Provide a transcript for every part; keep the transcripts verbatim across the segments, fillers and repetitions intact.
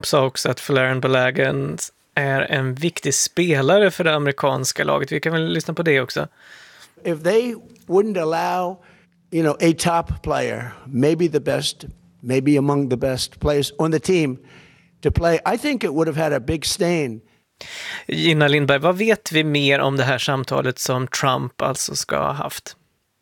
Sa också att Folarin Balogun är en viktig spelare för det amerikanska laget. Vi kan väl lyssna på det också. If they wouldn't allow, you know, a top player, maybe the best, maybe among the best players on the team to play, I think it would have had a big stain. Gina Lindberg, vad vet vi mer om det här samtalet som Trump alltså ska ha haft?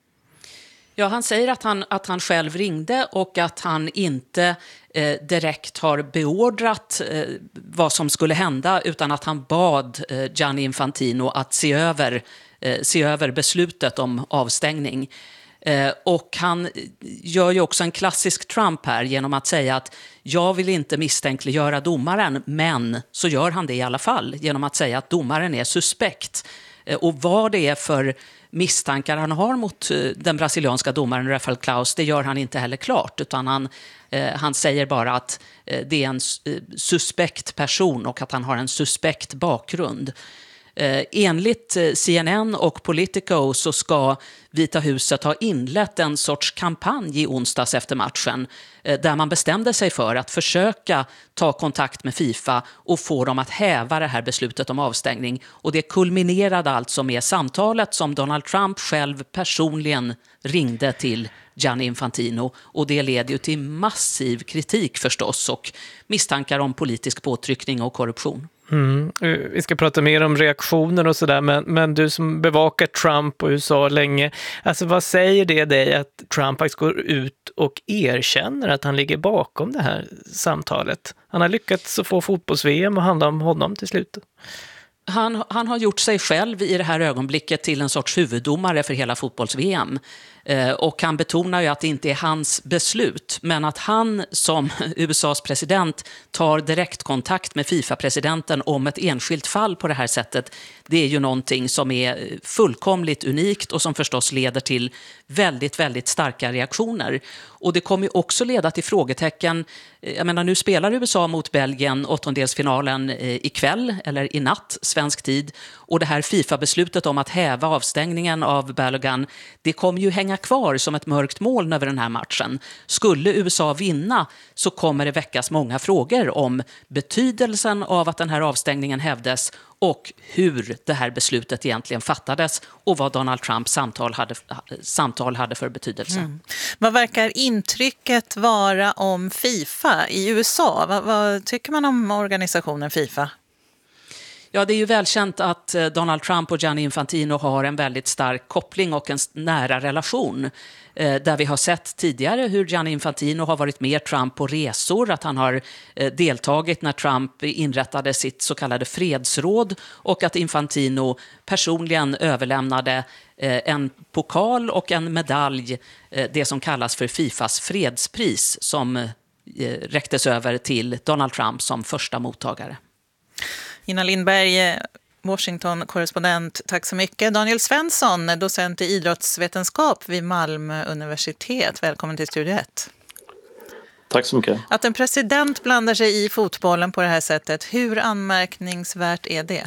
Ja, han säger att han, att han själv ringde och att han inte eh, direkt har beordrat eh, vad som skulle hända, utan att han bad eh, Gianni Infantino att se över, eh, se över beslutet om avstängning. Eh, och han gör ju också en klassisk Trump här genom att säga att jag vill inte misstänkliggöra domaren, men så gör han det i alla fall genom att säga att domaren är suspekt. Eh, och vad det är för misstankar han har mot den brasilianska domaren Rafael Claus, det gör han inte heller klart, utan han, eh, han säger bara att eh, det är en eh, suspekt person och att han har en suspekt bakgrund. Eh, enligt eh, C N N och Politico så ska Vita huset ha inlett en sorts kampanj i onsdags efter matchen eh, där man bestämde sig för att försöka ta kontakt med FIFA och få dem att häva det här beslutet om avstängning. Och det kulminerade alltså med samtalet som Donald Trump själv personligen ringde till Gianni Infantino, och det leder ju till massiv kritik förstås och misstankar om politisk påtryckning och korruption. Mm. Vi ska prata mer om reaktioner och sådär, men, men du som bevakar Trump och U S A länge, alltså vad säger det dig att Trump faktiskt går ut och erkänner att han ligger bakom det här samtalet? Han har lyckats få fotbolls-V M och handla om honom till slut. Han, han har gjort sig själv i det här ögonblicket till en sorts huvuddomare för hela fotbolls-V M. Eh, och han betonar ju att det inte är hans beslut, men att han som U S A:s president tar direktkontakt med FIFA-presidenten om ett enskilt fall på det här sättet. Det är ju någonting som är fullkomligt unikt och som förstås leder till väldigt, väldigt starka reaktioner. Och det kommer ju också leda till frågetecken. Jag menar, nu spelar U S A mot Belgien åttondelsfinalen ikväll, eller i natt, svensk tid. Och det här FIFA-beslutet om att häva avstängningen av Balogun, det kommer ju hänga kvar som ett mörkt moln över den här matchen. Skulle U S A vinna så kommer det väckas många frågor om betydelsen av att den här avstängningen hävdes och hur det här beslutet egentligen fattades och vad Donald Trumps samtal hade, samtal hade för betydelse. Mm. Vad verkar intrycket vara om FIFA i U S A? Vad, vad tycker man om organisationen FIFA? Ja, det är ju välkänt att Donald Trump och Gianni Infantino har en väldigt stark koppling och en nära relation. Där vi har sett tidigare hur Gianni Infantino har varit med Trump på resor, att han har deltagit när Trump inrättade sitt så kallade fredsråd och att Infantino personligen överlämnade en pokal och en medalj, det som kallas för FIFAs fredspris, som räcktes över till Donald Trump som första mottagare. Gina Lindberg, Washington-korrespondent, tack så mycket. Daniel Svensson, docent i idrottsvetenskap vid Malmö universitet. Välkommen till Studio ett. Tack så mycket. Att en president blandar sig i fotbollen på det här sättet, hur anmärkningsvärt är det?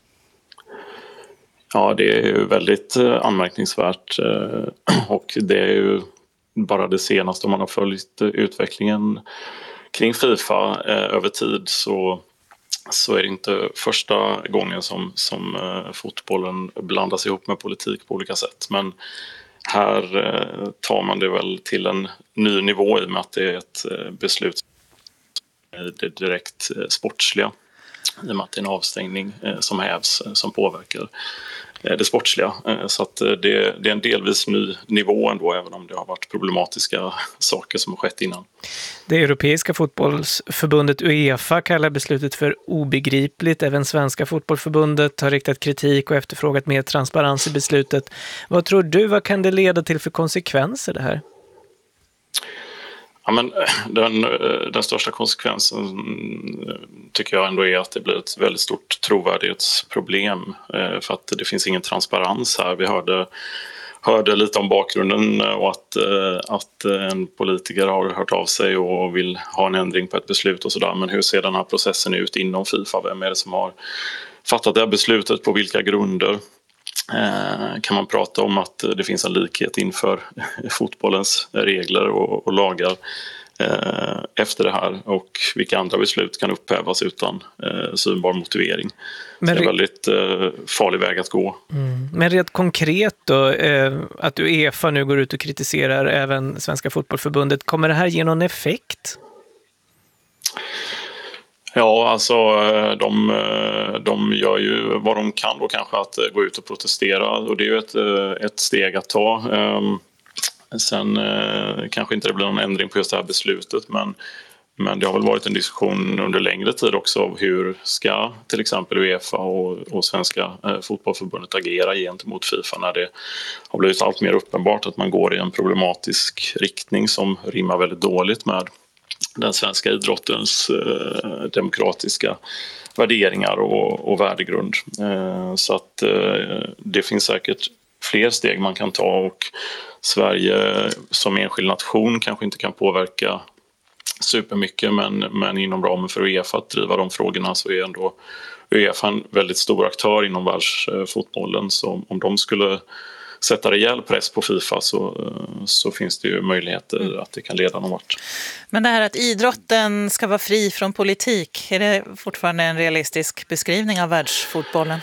Ja, det är ju väldigt anmärkningsvärt och det är ju bara det senaste. Om man har följt utvecklingen kring FIFA över tid så så är det inte första gången som, som uh, fotbollen blandas ihop med politik på olika sätt. Men här uh, tar man det väl till en ny nivå i och med att det är ett uh, beslut i det direkt uh, sportsliga. I och med att det är en avstängning uh, som hävs, uh, som påverkar uh, det sportsliga. Uh, så att uh, det, det är en delvis ny nivå ändå, även om det har varit problematiska saker som har skett innan. Det europeiska fotbollsförbundet UEFA kallar beslutet för obegripligt. Även svenska fotbollsförbundet har riktat kritik och efterfrågat mer transparens i beslutet. Vad tror du, vad kan det leda till för konsekvenser det här? Ja, men den, den största konsekvensen tycker jag ändå är att det blir ett väldigt stort trovärdighetsproblem, för att det finns ingen transparens här. Vi hörde hörde lite om bakgrunden och att, att en politiker har hört av sig och vill ha en ändring på ett beslut och sådär. Men hur ser den här processen ut inom FIFA? Vem är det som har fattat det här beslutet? På vilka grunder? Kan man prata om att det finns en likhet inför fotbollens regler och, och lagar? eh, efter det här och vilka andra beslut kan upphävas utan eh, synbar motivering. Men det är en väldigt eh, farlig väg att gå. Mm. Men rent konkret då, eh, att UEFA nu går ut och kritiserar även Svenska fotbollförbundet, kommer det här ge någon effekt? Ja, alltså de, de gör ju vad de kan då kanske att gå ut och protestera och det är ju ett, ett steg att ta. Sen kanske inte det blir någon ändring på just det här beslutet men, men det har väl varit en diskussion under längre tid också av hur ska till exempel UEFA och, och Svenska fotbollförbundet agera gentemot FIFA när det har blivit allt mer uppenbart att man går i en problematisk riktning som rimmar väldigt dåligt med den svenska idrottens eh, demokratiska värderingar och, och värdegrund. Eh, så att eh, det finns säkert fler steg man kan ta och Sverige som enskild nation kanske inte kan påverka supermycket men, men inom ramen för UEFA att driva de frågorna så är ändå UEFA en väldigt stor aktör inom världsfotbollen så om de skulle sätta rejäl press på FIFA så, så finns det ju möjligheter mm. att det kan leda någon vart. Men det här att idrotten ska vara fri från politik, är det fortfarande en realistisk beskrivning av världsfotbollen?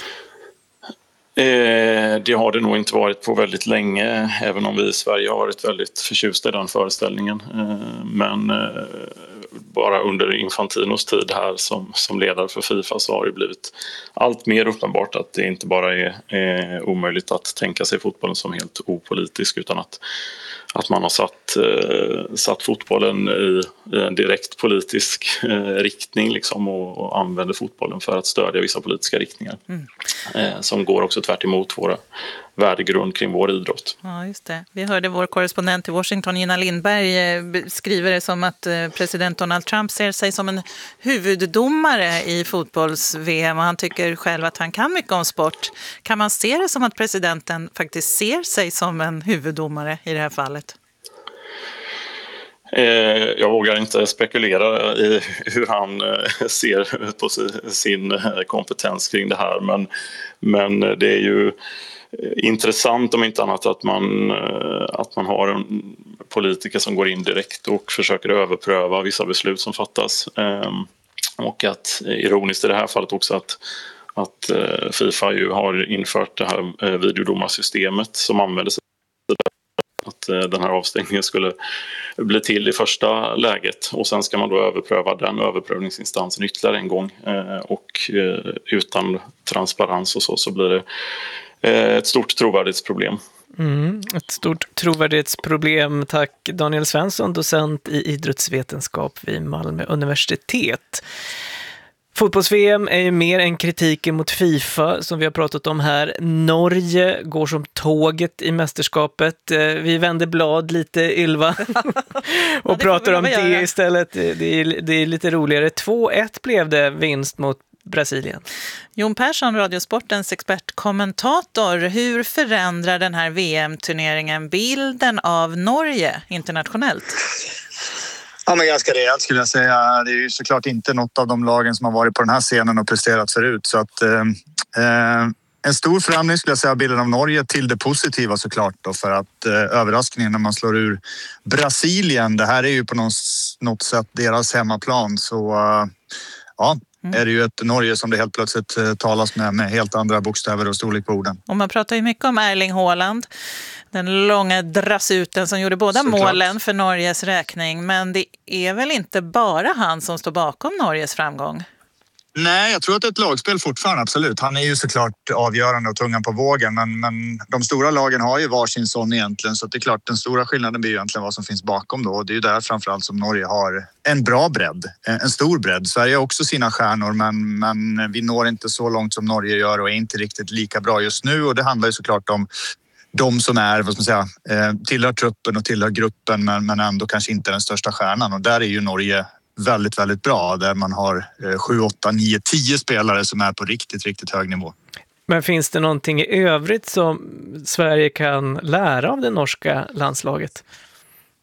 Eh, det har det nog inte varit på väldigt länge, även om vi i Sverige har varit väldigt förtjusta i den föreställningen. Eh, men eh, bara under Infantinos tid här som, som ledare för FIFA så har det blivit allt mer uppenbart att det inte bara är, är omöjligt att tänka sig fotbollen som helt opolitisk utan att, att man har satt, eh, satt fotbollen i, i en direkt politisk eh, riktning liksom, och, och använder fotbollen för att stödja vissa politiska riktningar mm. eh, som går också tvärt emot våra värdegrund kring vår idrott. Ja, just det. Vi hörde vår korrespondent i Washington, Gina Lindberg, skriver det som att president Donald Trump ser sig som en huvuddomare i fotbolls-V M och han tycker själv att han kan mycket om sport. Kan man se det som att presidenten faktiskt ser sig som en huvuddomare i det här fallet? Jag vågar inte spekulera i hur han ser på sin kompetens kring det här men, men det är ju intressant om inte annat att man, att man har en politiker som går in direkt och försöker överpröva vissa beslut som fattas. Och att ironiskt i det här fallet också att, att FIFA ju har infört det här videodomarsystemet som användes att den här avstängningen skulle bli till i första läget och sen ska man då överpröva den överprövningsinstansen ytterligare en gång och utan transparens och så så blir det ett stort trovärdighetsproblem. Mm, ett stort trovärdighetsproblem. Tack Daniel Svensson, docent i idrottsvetenskap vid Malmö universitet. Fotbolls-V M är ju mer än kritiken mot FIFA som vi har pratat om här. Norge går som tåget i mästerskapet. Vi vänder blad lite, Ylva, och ja, pratar om det göra. Istället. Det är, det är lite roligare. två ett blev det vinst mot Brasilien. Jon Persson, Radiosportens expertkommentator. Hur förändrar den här V M-turneringen bilden av Norge internationellt? Ja, men ganska rejält skulle jag säga. Det är ju såklart inte något av de lagen som har varit på den här scenen och presterat förut. Så att, eh, en stor förändring skulle jag säga bilden av Norge till det positiva såklart. Då, för att eh, överraskningen när man slår ur Brasilien, det här är ju på något, något sätt deras hemmaplan. Så eh, ja, mm. är det ju ett Norge som det helt plötsligt eh, talas med med helt andra bokstäver och storlek på orden. Och man pratar ju mycket om Erling Haaland. Den långa drassuten som gjorde båda såklart. Målen för Norges räkning. Men det är väl inte bara han som står bakom Norges framgång? Nej, jag tror att det är ett lagspel fortfarande, absolut. Han är ju såklart avgörande och tungan på vågen. Men, men de stora lagen har ju varsin sån egentligen. Så det är klart, den stora skillnaden blir ju egentligen vad som finns bakom då. Och det är ju där framförallt som Norge har en bra bredd. En stor bredd. Sverige har också sina stjärnor men, men vi når inte så långt som Norge gör och är inte riktigt lika bra just nu. Och det handlar ju såklart om de som är, vad ska man säga, tillhör truppen och tillhör gruppen men, men ändå kanske inte den största stjärnan. Och där är ju Norge väldigt, väldigt bra. Där man har sju, åtta, nio, tio spelare som är på riktigt, riktigt hög nivå. Men finns det någonting i övrigt som Sverige kan lära av det norska landslaget?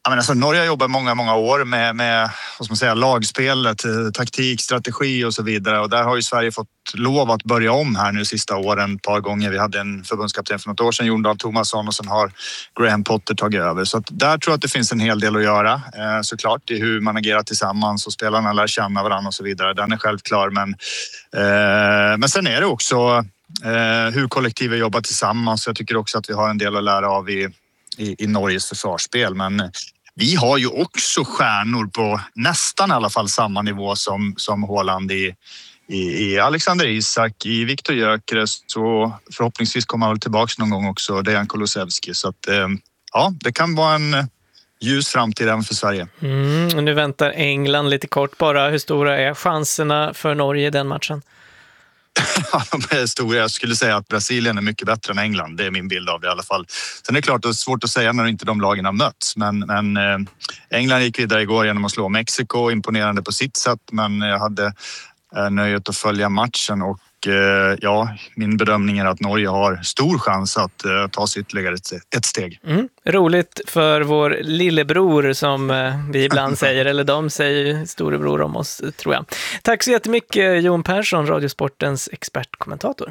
Ja, men alltså, Norge har jobbat många, många år med, med vad ska man säga, lagspelet, taktik, strategi och så vidare. Och där har ju Sverige fått lov att börja om här nu sista åren ett par gånger. Vi hade en förbundskapten för något år sedan, Jon Dahl Tomasson, och sen har Graham Potter tagit över. Så att där tror jag att det finns en hel del att göra. Eh, såklart i hur man agerar tillsammans och spelarna lär känna varandra och så vidare. Den är självklar, men, eh, men sen är det också eh, hur kollektivet jobbar tillsammans. Jag tycker också att vi har en del att lära av i, i, i Norges försvarsspel. Men vi har ju också stjärnor på nästan i alla fall samma nivå som, som Haaland i, i, i Alexander Isak, i Viktor Gyökeres, så förhoppningsvis kommer han tillbaka någon gång också, Dejan Kulusevski. Så att, ja, det kan vara en ljus framtid även för Sverige. Mm, och nu väntar England lite kort bara. Hur stora är chanserna för Norge i den matchen? Ja, de är stora. Jag skulle säga att Brasilien är mycket bättre än England. Det är min bild av det i alla fall. Sen är det klart att det är svårt att säga när inte de lagen har mötts. Men, men eh, England gick vidare igår genom att slå Mexiko. Imponerande på sitt sätt. Men jag hade eh, nöjet att följa matchen. Och eh, ja, min bedömning är att Norge har stor chans att eh, ta sig ytterligare ett, ett steg. Mm. Roligt för vår lillebror som eh, vi ibland säger. Eller de säger storebror om oss, tror jag. Tack så jättemycket, Jon Persson, Radiosportens expertkommentator.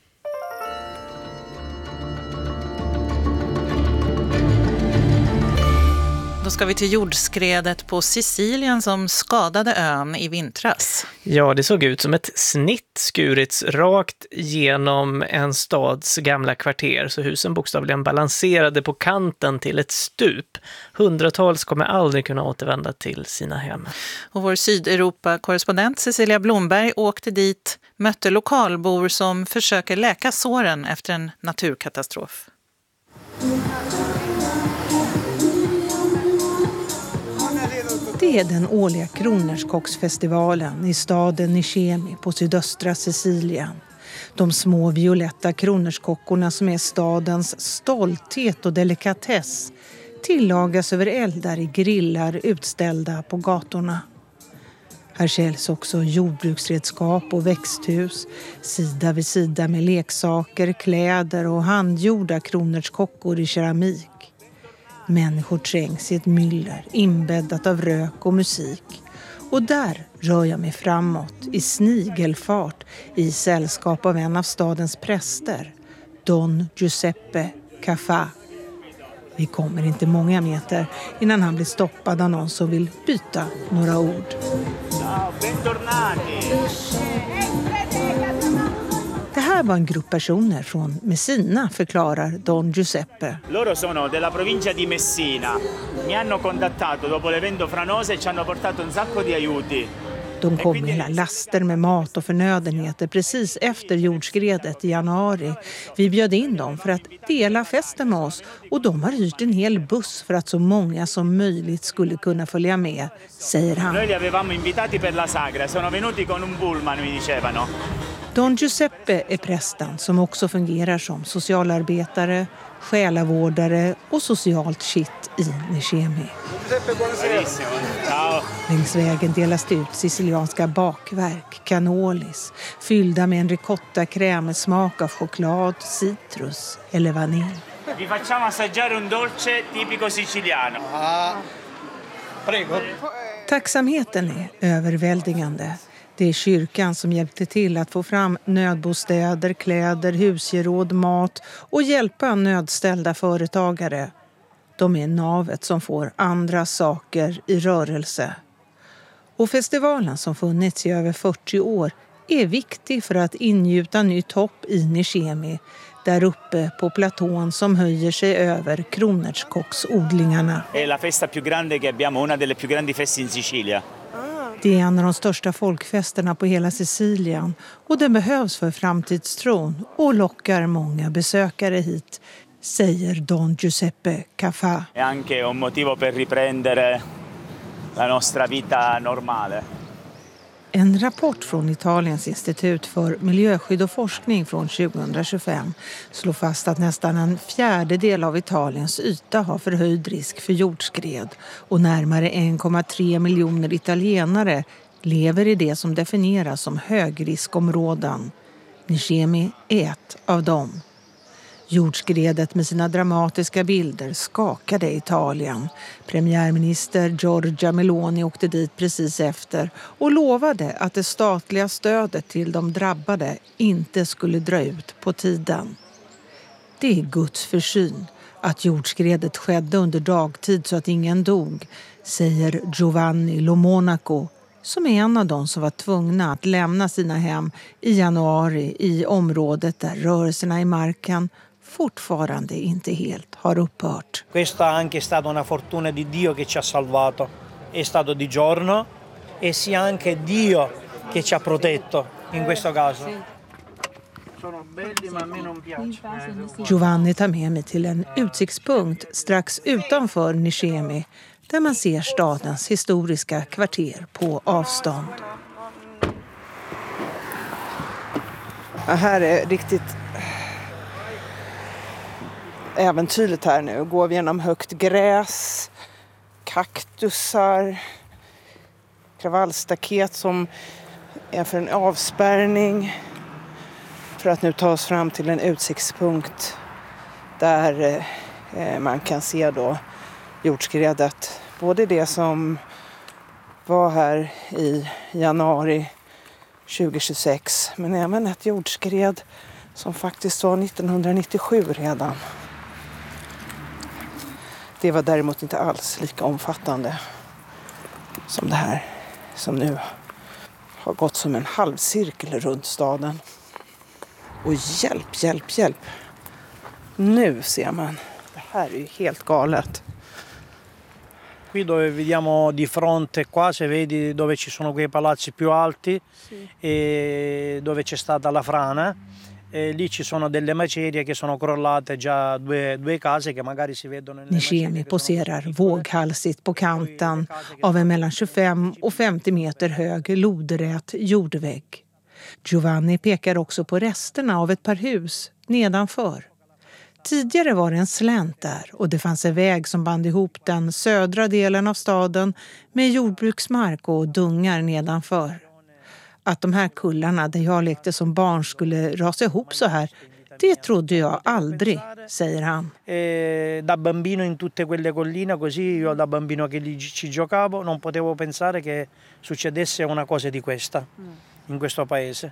Då ska vi till jordskredet på Sicilien som skadade ön i vintras. Ja, det såg ut som ett snitt skurits rakt genom en stads gamla kvarter, så husen bokstavligen balanserade på kanten till ett stup. Hundratals kommer aldrig kunna återvända till sina hem. Och vår Sydeuropa-korrespondent Cecilia Blomberg åkte dit, mötte lokalbor som försöker läka såren efter en naturkatastrof. Det är den årliga Kronärtskocksfestivalen i staden Nicemi på sydöstra Sicilien. De små violetta kronärtskockorna som är stadens stolthet och delikatess tillagas över eldar i grillar utställda på gatorna. Här säljs också jordbruksredskap och växthus, sida vid sida med leksaker, kläder och handgjorda kronärtskockor i keramik. Människor trängs i ett myller inbäddat av rök och musik. Och där rör jag mig framåt i snigelfart i sällskap av en av stadens präster, Don Giuseppe Caffa. Vi kommer inte många meter innan han blir stoppad av någon som vill byta några ord. Det här var en grupp personer från Messina, förklarar Don Giuseppe. Loro sono della provincia di Messina. Mi hanno contattato dopo l'evento Franose e ci hanno portato un sacco di aiuti. De kom med hela laster med mat och förnödenheter precis efter jordskredet i januari. Vi bjöd in dem för att dela festen med oss och de har hyrt en hel buss för att så många som möjligt skulle kunna följa med, säger han. Noi li avevamo invitati per la sagra, sono venuti con un pullman, mi dicevano. Don Giuseppe är prästen som också fungerar som socialarbetare, själavårdare och socialt kitt i Nicemi. Längs vägen delas det ut sicilianska bakverk, cannolis, fyllda med en ricotta-kräm med smak av choklad, citrus eller vanilj. Vi facciamo assaggiare un dolce tipico siciliano. Prego. Tacksamheten är överväldigande. Det är kyrkan som hjälpte till att få fram nödbostäder, kläder, husgeråd, mat och hjälpa nödställda företagare. De är navet som får andra saker i rörelse. Och festivalen som funnits i över fyrtio år är viktig för att ingjuta nytt hopp i Nicemi, där uppe på platån som höjer sig över kronärtskocksodlingarna. Det är la festa più grande che abbiamo, una delle più grandi feste in Sicilia. Det är en av de största folkfesterna på hela Sicilien och den behövs för framtidstron och lockar många besökare hit, säger Don Giuseppe Caffa. È anche un motivo per riprendere la nostra vita normale. En rapport från Italiens institut för miljöskydd och forskning från tjugohundratjugofem slår fast att nästan en fjärdedel av Italiens yta har förhöjd risk för jordskred och närmare en komma tre miljoner italienare lever i det som definieras som högriskområden. Nicemi är ett av dem. Jordskredet med sina dramatiska bilder skakade Italien. Premiärminister Giorgia Meloni åkte dit precis efter och lovade att det statliga stödet till de drabbade inte skulle dra ut på tiden. Det är Guds försyn att jordskredet skedde under dagtid så att ingen dog, säger Giovanni Lo Monaco, som är en av de som var tvungna att lämna sina hem i januari i området där rörelserna i marken fortfarande inte helt har upphört. Questa è anche stata una fortuna di Dio che ci ha salvato. È stato di giorno e sia anche Dio che ci ha protetto in questo caso. Giovanni tar med mig till en utsiktspunkt strax utanför Niscemi där man ser stadens historiska kvarter på avstånd. Det här är riktigt äventyrligt här nu. Går vi genom högt gräs, kaktusar, kravallstaket som är för en avspärrning, för att nu ta oss fram till en utsiktspunkt där eh, man kan se då jordskredet. Både det som var här i januari tjugohundratjugosex, men även ett jordskred som faktiskt var nittonhundranittiosju redan. Det var däremot inte alls lika omfattande som det här som nu har gått som en halvcirkel runt staden. Och hjälp, hjälp, hjälp. Nu ser man. Det här är ju helt galet. Qui dove vediamo di fronte qua, se vedi dove ci sono quei palazzi più alti, sì. E dove c'è stata la frana, e lì ci sono delle macerie che sono crollate già due, due case che magari si vedono nelle Niscemi poserar våghalsigt på kanten av en mellan tjugofem och femtio meter hög lodrät jordvägg. Giovanni pekar också på resterna av ett par hus nedanför. Tidigare var det en slänt där och det fanns en väg som band ihop den södra delen av staden med jordbruksmark och dungar nedanför. Att de här kullarna där jag lekte som barn skulle rasa ihop så här, det trodde jag aldrig, säger han. E da bambino in tutte quelle colline così, io da bambino che lì ci giocavo, non potevo pensare che succedesse una cosa di questa in questo paese.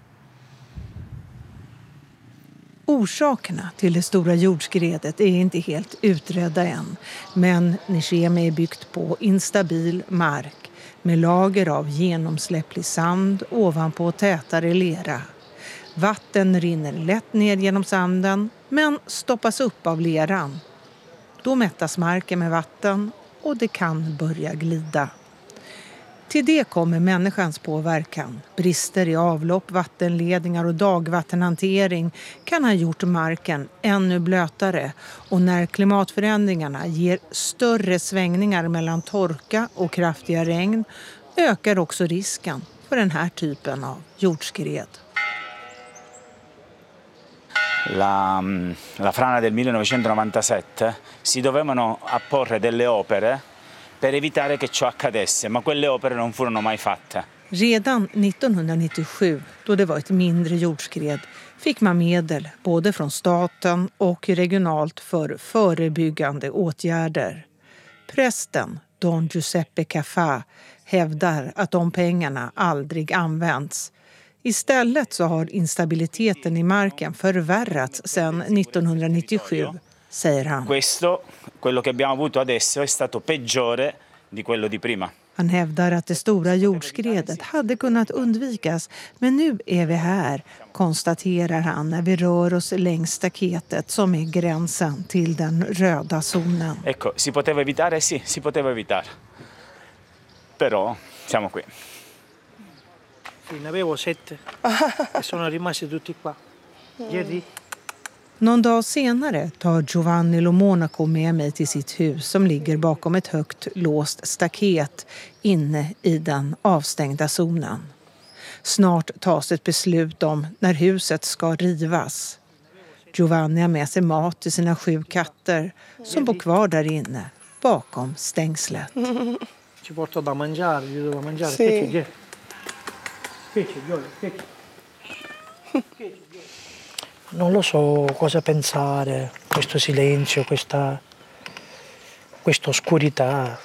Orsakerna till det stora jordskredet är inte helt utredda än, men Niscemi är byggt på instabil mark med lager av genomsläpplig sand ovanpå tätare lera. Vatten rinner lätt ner genom sanden men stoppas upp av leran. Då mättas marken med vatten och det kan börja glida. Till det kommer människans påverkan. Brister i avlopp, vattenledningar och dagvattenhantering kan ha gjort marken ännu blötare. Och när klimatförändringarna ger större svängningar mellan torka och kraftiga regn ökar också risken för den här typen av jordskred. La, la frana del millenovecentonovantasette si dovevano apporre delle opere per evitare che ciò accadesse, ma quelle opere non furono mai fatte. Redan nittonhundranittiosju, då det var ett mindre jordskred, fick man medel både från staten och regionalt för förebyggande åtgärder. Prästen Don Giuseppe Caffa hävdar att de pengarna aldrig använts. Istället så har instabiliteten i marken förvärrats sedan nittonhundranittiosju, säger han. Questo, quello che abbiamo avuto adesso è stato peggiore di quello di prima. Han hävdar att det stora jordskredet hade kunnat undvikas, men nu är vi här, konstaterar han när vi rör oss längs staketet som är gränsen till den röda zonen. Ecco, si poteva evitare? Sì, si poteva evitare. Però siamo qui. Sì, ne avevo sette e sono rimasti tutti qua. Ieri. Någon dag senare tar Giovanni Lo Monaco med mig till sitt hus som ligger bakom ett högt låst staket inne i den avstängda zonen. Snart tas ett beslut om när huset ska rivas. Giovanni har med sig mat till sina sju katter som bor kvar där inne bakom stängslet. Ci porto da mangiare, gli devo mangiare. Non lo so cosa pensare, questo silenzio, questa, questa oscurità.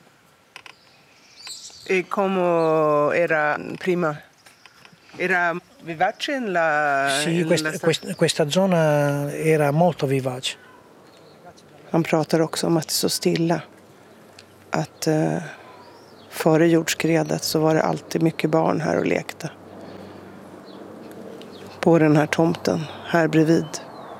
E come era prima? Era vivace la... Sì, questa, la... questa, questa zona era molto vivace. Han pratar också om att det är så stilla. Att eh, före jordskredet så var det alltid mycket barn här och lekte. På den här tomten, här bredvid.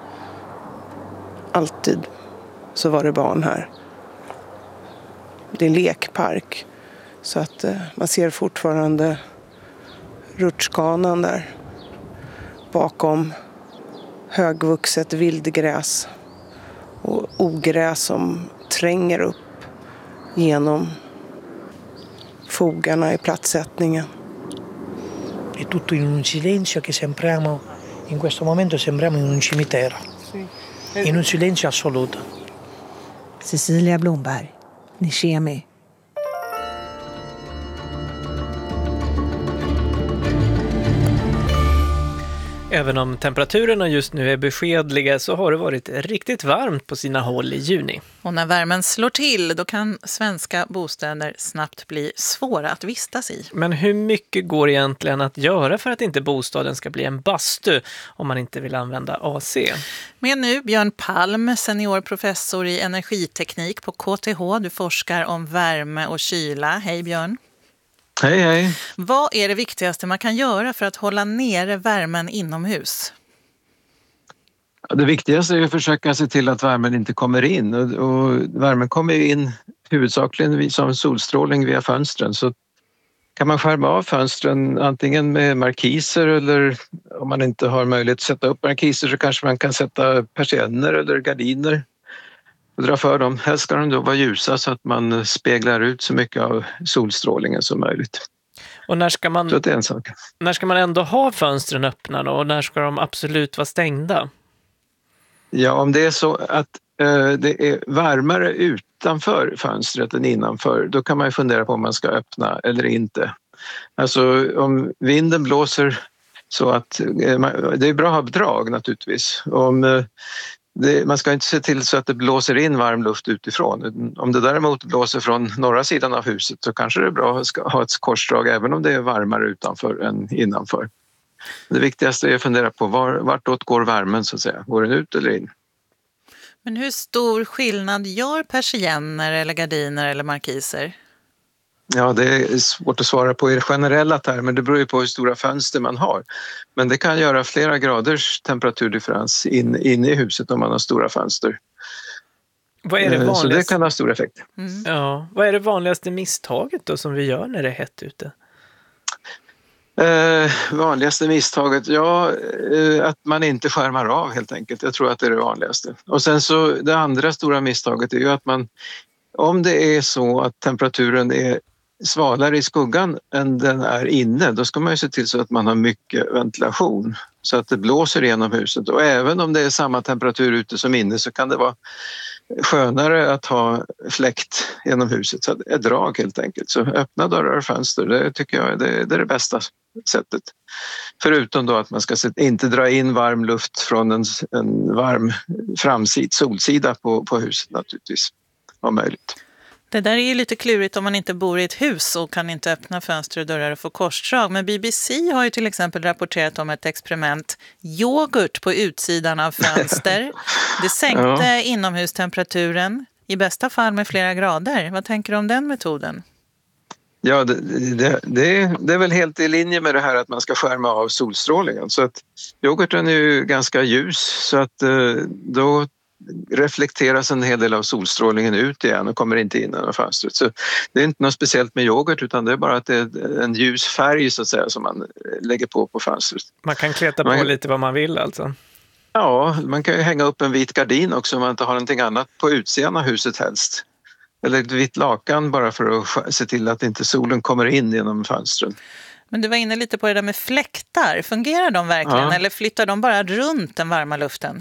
Alltid så var det barn här. Det är en lekpark. Så att eh, man ser fortfarande rutschkanan där. Bakom högvuxet vildgräs. Och ogräs som tränger upp genom fogarna i plattsättningen. È tutto in un silenzio che sembriamo, in questo momento sembriamo in un cimitero. In un silenzio assoluto. Cecilia Blomberg, Nishemi. Även om temperaturerna just nu är beskedliga så har det varit riktigt varmt på sina håll i juni. Och när värmen slår till då kan svenska bostäder snabbt bli svåra att vistas i. Men hur mycket går egentligen att göra för att inte bostaden ska bli en bastu om man inte vill använda A C? Med nu Björn Palm, seniorprofessor i energiteknik på K T H. Du forskar om värme och kyla. Hej Björn. Hej, hej. Vad är det viktigaste man kan göra för att hålla nere värmen inomhus? Det viktigaste är att försöka se till att värmen inte kommer in. Och, och värmen kommer in huvudsakligen som solstrålning via fönstren. Så kan man skärma av fönstren antingen med markiser eller om man inte har möjlighet att sätta upp markiser så kanske man kan sätta persienner eller gardiner och dra för dem. Helst ska de då vara ljusa så att man speglar ut så mycket av solstrålningen som möjligt. Och när ska man, så det är en sak. När ska man ändå ha fönstren öppna då? Och när ska de absolut vara stängda? Ja, om det är så att eh, det är varmare utanför fönstret än innanför, då kan man ju fundera på om man ska öppna eller inte. Alltså om vinden blåser så att eh, det är bra att ha drag naturligtvis. Om eh, Det, man ska inte se till så att det blåser in varm luft utifrån. Om det däremot blåser från norra sidan av huset så kanske det är bra att ha ett korsdrag även om det är varmare utanför än innanför. Det viktigaste är att fundera på var, vartåt går värmen så att säga. Går den ut eller in? Men hur stor skillnad gör persienner eller gardiner eller markiser? Ja, det är svårt att svara på i generella termer. Det beror ju på hur stora fönster man har. Men det kan göra flera graders temperaturdifferens in, in i huset om man har stora fönster. Vad är det vanligaste? Så det kan ha stor effekt. Mm. Ja. Vad är det vanligaste misstaget då som vi gör när det är hett ute? Eh, vanligaste misstaget? Ja, eh, att man inte skärmar av helt enkelt. Jag tror att det är det vanligaste. Och sen så det andra stora misstaget är ju att man, om det är så att temperaturen är svalare i skuggan än den är inne, då ska man ju se till så att man har mycket ventilation så att det blåser igenom huset. Och även om det är samma temperatur ute som inne så kan det vara skönare att ha fläkt genom huset. Så ett drag helt enkelt. Så öppna dörrar och fönster, det tycker jag det, det är det bästa sättet. Förutom då att man ska inte dra in varm luft från en, en varm framsida, solsida på, på huset naturligtvis, om möjligt. Det där är ju lite klurigt om man inte bor i ett hus och kan inte öppna fönster och dörrar och få korsdrag. Men B B C har ju till exempel rapporterat om ett experiment. Yoghurt på utsidan av fönster. Det sänkte ja. inomhustemperaturen i bästa fall med flera grader. Vad tänker du om den metoden? Ja, det, det, det, det är väl helt i linje med det här att man ska skärma av solstrålningen. Så att yoghurten är ju ganska ljus så att då reflekteras en hel del av solstrålningen ut igen och kommer inte in genom fönstret. Så det är inte något speciellt med yoghurt utan det är bara att det är en ljus färg så att säga som man lägger på på fönstret. Man kan kleta på man, lite vad man vill alltså? Ja, man kan ju hänga upp en vit gardin också om man inte har någonting annat på utsidan av huset helst. Eller ett vitt lakan bara för att se till att inte solen kommer in genom fönstren. Men du var inne lite på det där med fläktar. Fungerar de verkligen ja. eller flyttar de bara runt den varma luften?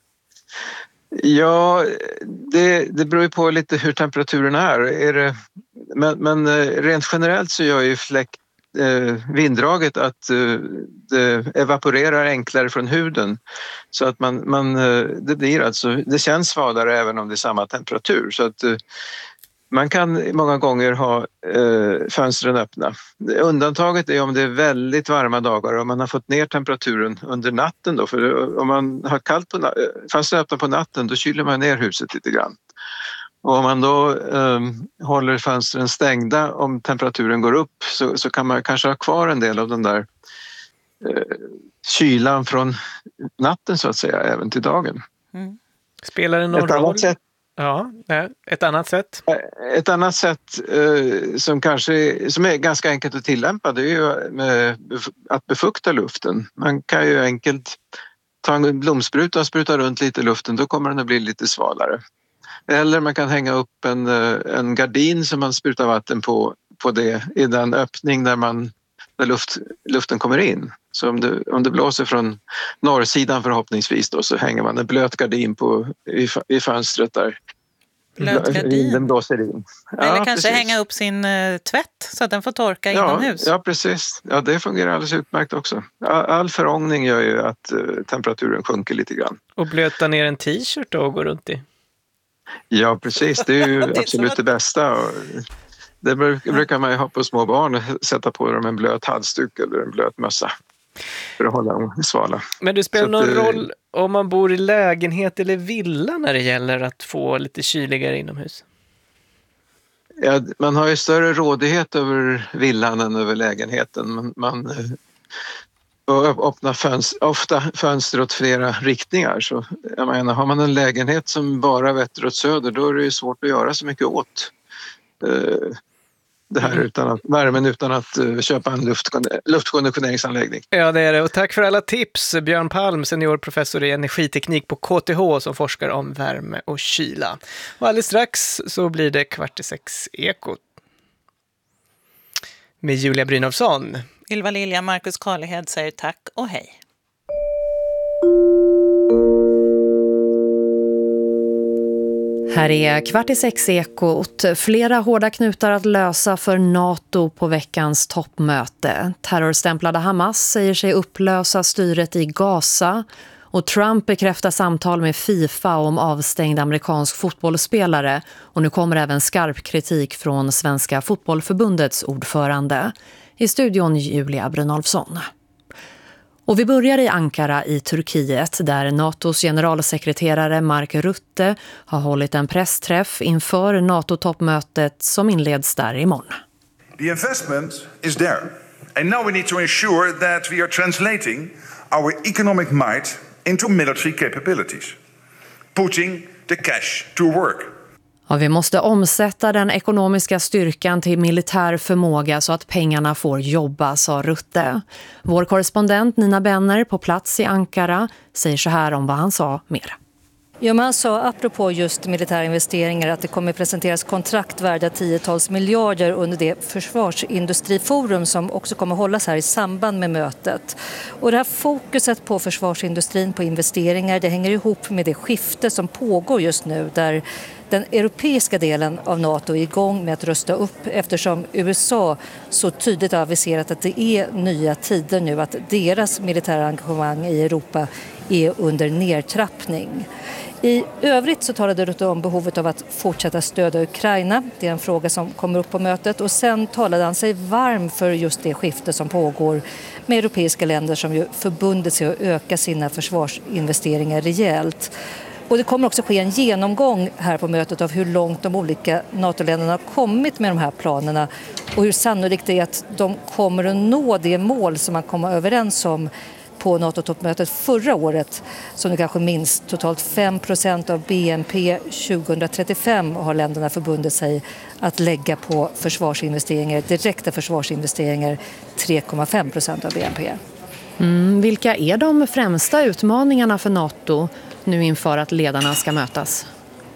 Ja, det, det beror ju på lite hur temperaturen är. är det, men, men rent generellt så gör ju fläkt, eh, vinddraget att eh, det evaporerar enklare från huden. Så att man, man, eh, det, blir alltså, det känns svalare även om det är samma temperatur. Så att eh, man kan många gånger ha eh, fönstren öppna. Undantaget är om det är väldigt varma dagar och man har fått ner temperaturen under natten. Då, för om man har kallt på na- fönstren öppna på natten, då kyler man ner huset lite grann. Och om man då eh, håller fönstren stängda om temperaturen går upp så, så kan man kanske ha kvar en del av den där eh, kylan från natten så att säga, även till dagen. Mm. Spelar det någon Ett annat roll? sätt Ja, ett annat sätt. Ett annat sätt eh, som kanske som är ganska enkelt att tillämpa, det är ju med att befukta luften. Man kan ju enkelt ta en blomspruta och spruta runt lite i luften, då kommer den att bli lite svalare. Eller man kan hänga upp en, en gardin som man sprutar vatten på, på det i den öppning där, man, där luft, luften kommer in. Så om det, om det blåser från norrsidan förhoppningsvis då, så hänger man en blöt gardin på, i, i fönstret där blöt gardin. Den blåser in. Eller ja, kanske precis. hänga upp sin uh, tvätt så att den får torka ja, inomhus. Ja, precis. Ja, det fungerar alldeles utmärkt också. All, all förångning gör ju att uh, temperaturen sjunker lite grann. Och blöta ner en t-shirt då och gå runt i? Ja, precis. Det är ju det är absolut att... det bästa. Det brukar man ju ha på små barn och sätta på dem en blöt halsduk eller en blöt mössa för att hålla dem svala. Men det spelar Så någon att, roll om man bor i lägenhet eller villa när det gäller att få lite kyligare inomhus? Ja, man har ju större rådighet över villan än över lägenheten. Man, man öppnar fönster, ofta fönster åt flera riktningar. Så jag menar, har man en lägenhet som bara vetter åt söder, då är det ju svårt att göra så mycket åt eh, det här utan att, värmen utan att uh, köpa en luftkonde- luftkonditioneringsanläggning. Ja, det är det. Och tack för alla tips, Björn Palm, seniorprofessor i energiteknik på K T H som forskar om värme och kyla. Och alldeles strax så blir det kvart i sex Ekot med Julia Brynolfsson. Ylva Lilja, Marcus Karlehed säger tack och hej. Här är kvart i sex Ekot. Flera hårda knutar att lösa för NATO på veckans toppmöte. Terrorstämplade Hamas säger sig upplösa styret i Gaza. Och Trump bekräftar samtal med FIFA om avstängd amerikansk fotbollsspelare. Och nu kommer även skarp kritik från Svenska fotbollförbundets ordförande. I studion Julia Brynolfsson. Och vi börjar i Ankara i Turkiet där NATOs generalsekreterare Mark Rutte har hållit en pressträff inför NATO-toppmötet som inleds där imorgon. The investment is there. And now we need to ensure that we are translating our economic might into military capabilities. Putting the cash to work. Ja, vi måste omsätta den ekonomiska styrkan till militär förmåga så att pengarna får jobba, sa Rutte. Vår korrespondent Nina Benner på plats i Ankara säger så här om vad han sa mer. Ja, man sa apropå just militära investeringar att det kommer presenteras kontrakt värda tiotals miljarder under det försvarsindustriforum som också kommer hållas här i samband med mötet. Och det här fokuset på försvarsindustrin, på investeringar, det hänger ihop med det skifte som pågår just nu där den europeiska delen av NATO är igång med att rusta upp eftersom U S A så tydligt har aviserat att det är nya tider nu, att deras militära engagemang i Europa är under nedtrappning. I övrigt så talade Rutte om behovet av att fortsätta stödja Ukraina. Det är en fråga som kommer upp på mötet. Och sen talade han sig varm för just det skifte som pågår med europeiska länder som ju förbundit sig att öka sina försvarsinvesteringar rejält. Och det kommer också ske en genomgång här på mötet av hur långt de olika NATO-länderna har kommit med de här planerna och hur sannolikt det är att de kommer att nå det mål som man kom överens om på NATO-toppmötet förra året, som du kanske minns, totalt fem procent av B N P tjugohundratrettiofem har länderna förbundit sig att lägga på försvarsinvesteringar, direkta försvarsinvesteringar, tre komma fem procent av B N P. Mm, vilka är de främsta utmaningarna för NATO nu inför att ledarna ska mötas?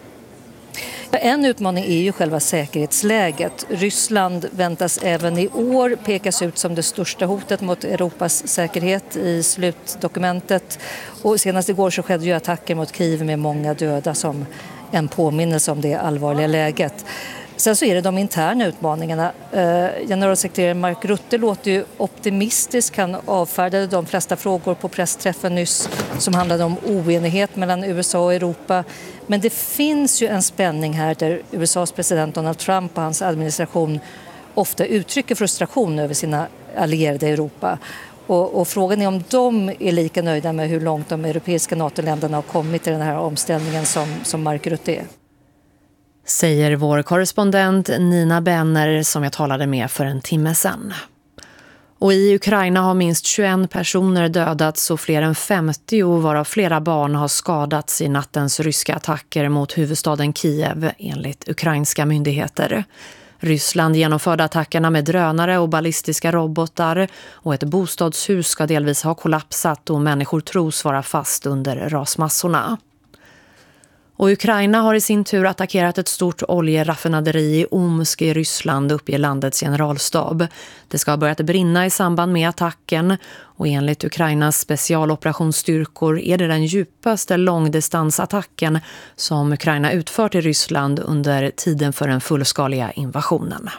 En utmaning är ju själva säkerhetsläget. Ryssland väntas även i år pekas ut som det största hotet mot Europas säkerhet i slutdokumentet. Och senast igår så skedde ju attacker mot Kiev med många döda som en påminnelse om det allvarliga läget. Sen så är det de interna utmaningarna. Eh, generalsekreterare Mark Rutte låter ju optimistisk. Han avfärdade de flesta frågor på pressträffen nyss som handlade om oenighet mellan U S A och Europa. Men det finns ju en spänning här där U S A:s president Donald Trump och hans administration ofta uttrycker frustration över sina allierade i Europa. Och, och frågan är om de är lika nöjda med hur långt de europeiska NATO-länderna har kommit i den här omställningen som, som Mark Rutte är. Säger vår korrespondent Nina Benner som jag talade med för en timme sedan. Och i Ukraina har minst tjugoen personer dödats och fler än femtio varav flera barn har skadats i nattens ryska attacker mot huvudstaden Kiev enligt ukrainska myndigheter. Ryssland genomförde attackerna med drönare och ballistiska robotar och ett bostadshus ska delvis ha kollapsat och människor tros vara fast under rasmassorna. Och Ukraina har i sin tur attackerat ett stort oljeraffinaderi i Omsk i Ryssland upp i landets generalstab. Det ska ha börjat brinna i samband med attacken och enligt Ukrainas specialoperationsstyrkor är det den djupaste långdistansattacken som Ukraina utfört i Ryssland under tiden för den fullskaliga invasionen.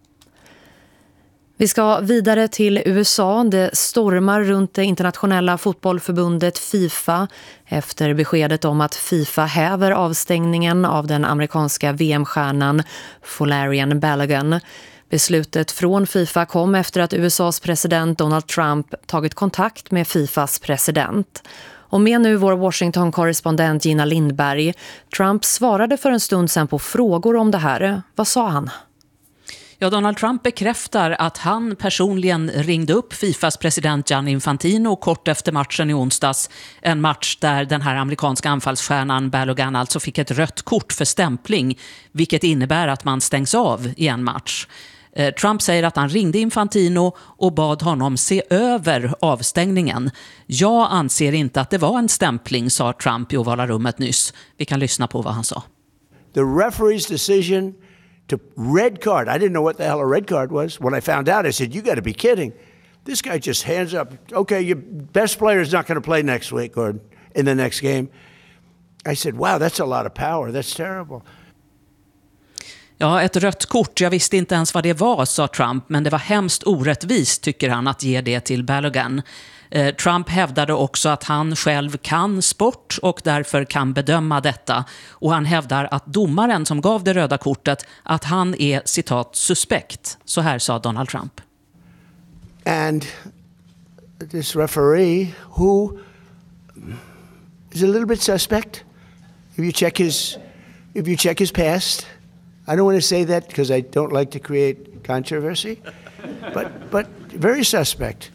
Vi ska vidare till U S A. Det stormar runt det internationella fotbollförbundet FIFA efter beskedet om att FIFA häver avstängningen av den amerikanska V M-stjärnan Folarin Balogun. Beslutet från FIFA kom efter att U S A:s president Donald Trump tagit kontakt med FIFAs president. Och med nu vår Washington-korrespondent Gina Lindberg. Trump svarade för en stund sedan på frågor om det här. Vad sa han? Ja, Donald Trump bekräftar att han personligen ringde upp FIFAs president Gianni Infantino kort efter matchen i onsdags. En match där den här amerikanska anfallsstjärnan Balogun alltså fick ett rött kort för stämpling, vilket innebär att man stängs av i en match. Trump säger att han ringde Infantino och bad honom se över avstängningen. Jag anser inte att det var en stämpling, sa Trump i ovala rummet nyss. Vi kan lyssna på vad han sa. The referee's decision to red card. I didn't know what the hell a red card was. When I found out, I said, you got to be kidding. This guy just hands up. Okay, your best player is not going to play next week or in the next game. I said, wow, that's a lot of power. That's terrible. Ja, ett rött kort. Jag visste inte ens vad det var, sa Trump, men det var hemskt orättvist, tycker han, att ge det till Balogun. Eh, Trump hävdade också att han själv kan sport och därför kan bedöma detta. Och han hävdar att domaren som gav det röda kortet, att han är, citat, suspekt. Så här sa Donald Trump. And this referee who is a little bit suspect. If you check his, if you check his past, I don't want to say that because I don't like to create controversy, but but very suspect.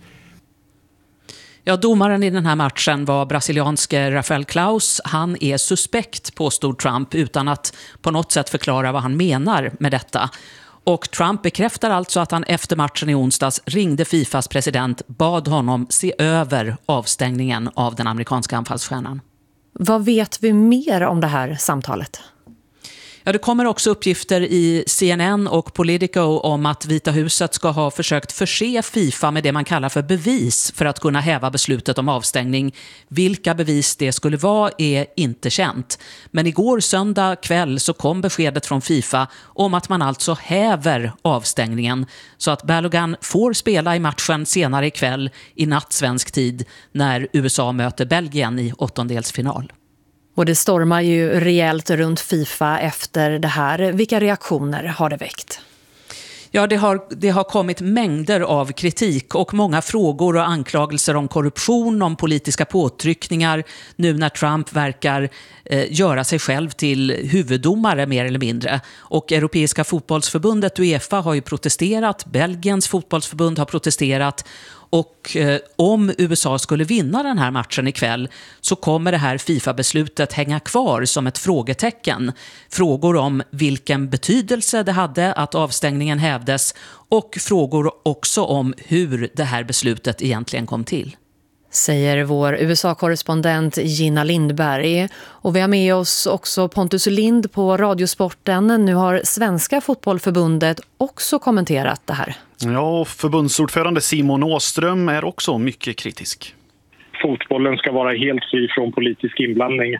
Ja, domaren i den här matchen var brasilianske Rafael Klaus. Han är suspekt, påstod Trump, utan att på något sätt förklara vad han menar med detta. Och Trump bekräftar alltså att han efter matchen i onsdags ringde FIFAs president, bad honom se över avstängningen av den amerikanska anfallsstjärnan. Vad vet vi mer om det här samtalet? Ja, det kommer också uppgifter i C N N och Politico om att Vita huset ska ha försökt förse FIFA med det man kallar för bevis för att kunna häva beslutet om avstängning. Vilka bevis det skulle vara är inte känt. Men igår söndag kväll så kom beskedet från FIFA om att man alltså häver avstängningen så att Balogun får spela i matchen senare ikväll i natt svensk tid när U S A möter Belgien i åttondelsfinal. Och det stormar ju rejält runt FIFA efter det här. Vilka reaktioner har det väckt? Ja, det har, det har kommit mängder av kritik och många frågor och anklagelser om korruption, om politiska påtryckningar nu när Trump verkar eh, göra sig själv till huvuddomare mer eller mindre. Och Europeiska fotbollsförbundet UEFA har ju protesterat, Belgiens fotbollsförbund har protesterat. Och eh, om U S A skulle vinna den här matchen ikväll så kommer det här FIFA-beslutet hänga kvar som ett frågetecken. Frågor om vilken betydelse det hade att avstängningen hävdes och frågor också om hur det här beslutet egentligen kom till. Säger vår U S A-korrespondent Gina Lindberg. Och vi har med oss också Pontus Lind på Radiosporten. Nu har Svenska fotbollförbundet också kommenterat det här. Ja, förbundsordförande Simon Åström är också mycket kritisk. Fotbollen ska vara helt fri från politisk inblandning.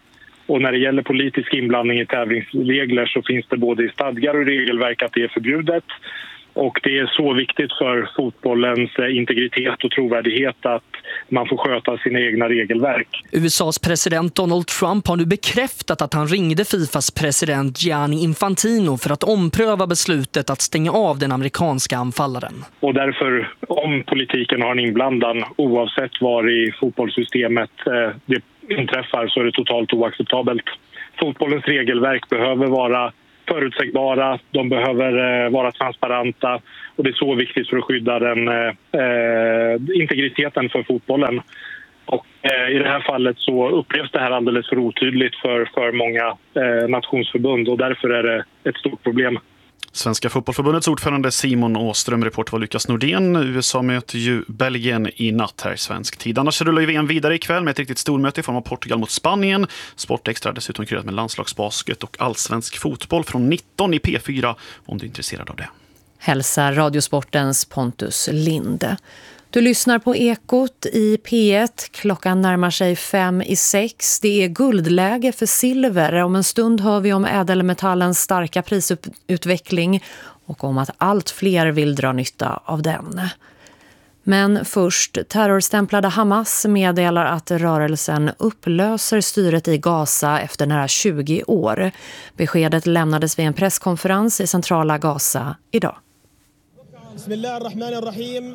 Och när det gäller politisk inblandning i tävlingsregler så finns det både i stadgar och regelverk att det är förbjudet. Och det är så viktigt för fotbollens integritet och trovärdighet att man får sköta sina egna regelverk. U S A:s president Donald Trump har nu bekräftat att han ringde Fifas president Gianni Infantino för att ompröva beslutet att stänga av den amerikanska anfallaren. Och därför, om politiken har en inblandan, oavsett var i fotbollssystemet eh, det inträffar, så är det totalt oacceptabelt. Fotbollens regelverk behöver vara förutsägbara, de behöver eh, vara transparenta och det är så viktigt för att skydda den eh, integriteten för fotbollen. Och eh, i det här fallet så upplevs det här alldeles för otydligt för, för många eh, nationsförbund och därför är det ett stort problem. Svenska fotbollförbundets ordförande Simon Åström, reporter var Lukas Nordén. U S A möter ju Belgien i natt här i svensk tid. Annars rullar ju V M vidare ikväll med ett riktigt stormöte i form av Portugal mot Spanien. Sportextra dessutom kryddat med landslagsbasket och allsvensk fotboll från nitton i P fyra om du är intresserad av det. Hälsar Radiosportens Pontus Linde. Du lyssnar på Ekot i P ett. Klockan närmar sig fem i sex. Det är guldläge för silver. Om en stund hör vi om ädelmetallens starka prisutveckling och om att allt fler vill dra nytta av den. Men först, terrorstämplade Hamas meddelar att rörelsen upplöser styret i Gaza efter nära tjugo år. Beskedet lämnades vid en presskonferens i centrala Gaza idag. Bismillahirrahmanirrahim.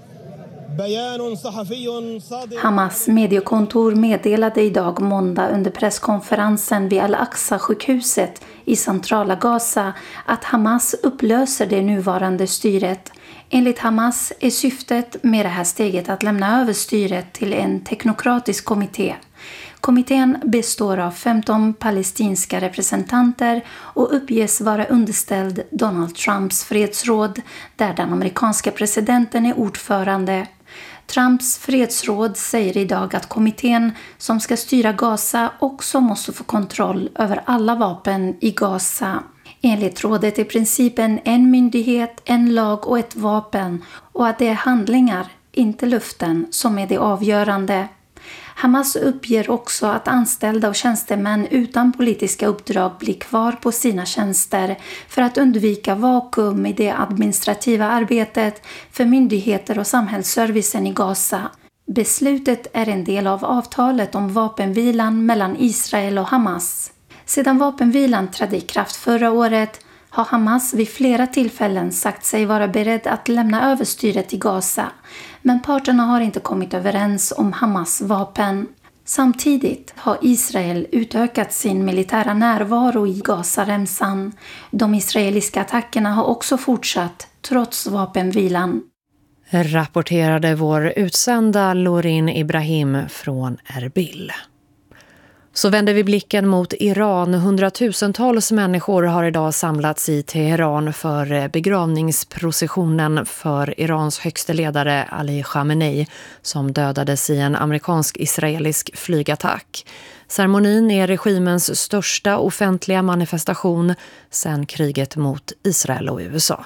Hamas mediekontor meddelade idag måndag under presskonferensen vid Al-Aqsa-sjukhuset i centrala Gaza att Hamas upplöser det nuvarande styret. Enligt Hamas är syftet med det här steget att lämna över styret till en teknokratisk kommitté. Kommittén består av femton palestinska representanter och uppges vara underställd Donald Trumps fredsråd, där den amerikanska presidenten är ordförande. Trumps fredsråd säger idag att kommittén som ska styra Gaza också måste få kontroll över alla vapen i Gaza. Enligt rådet är principen en myndighet, en lag och ett vapen och att det är handlingar, inte luften, som är det avgörande. Hamas uppger också att anställda och tjänstemän utan politiska uppdrag blir kvar på sina tjänster för att undvika vakuum i det administrativa arbetet för myndigheter och samhällsservicen i Gaza. Beslutet är en del av avtalet om vapenvilan mellan Israel och Hamas. Sedan vapenvilan trädde i kraft förra året har Hamas vid flera tillfällen sagt sig vara beredd att lämna över styret i Gaza. Men parterna har inte kommit överens om Hamas vapen. Samtidigt har Israel utökat sin militära närvaro i Gazaremsan. De israeliska attackerna har också fortsatt trots vapenvilan. Rapporterade vår utsända Lorin Ibrahim från Erbil. Så vänder vi blicken mot Iran. Hundratusentals människor har idag samlats i Teheran för begravningsprocessionen för Irans högste ledare Ali Khamenei som dödades i en amerikansk-israelisk flygattack. Ceremonin är regimens största offentliga manifestation sedan kriget mot Israel och U S A.